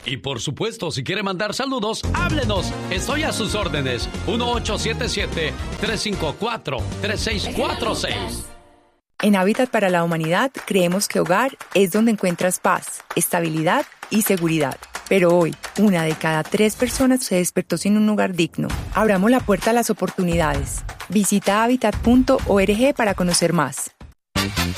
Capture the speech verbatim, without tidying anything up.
Y por supuesto, si quiere mandar saludos, háblenos. Estoy a sus órdenes. uno ocho siete siete, tres cinco cuatro, tres seis cuatro seis. En Hábitat para la Humanidad creemos que hogar es donde encuentras paz, estabilidad y seguridad. Pero hoy, una de cada tres personas se despertó sin un hogar digno. Abramos la puerta a las oportunidades. Visita hábitat punto org para conocer más.